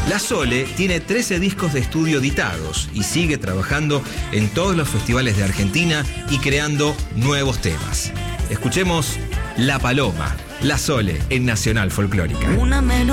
La Sole tiene 13 discos de estudio editados y sigue trabajando en todos los festivales de Argentina y creando nuevos temas. Escuchemos La Paloma, La Sole en Nacional Folclórica.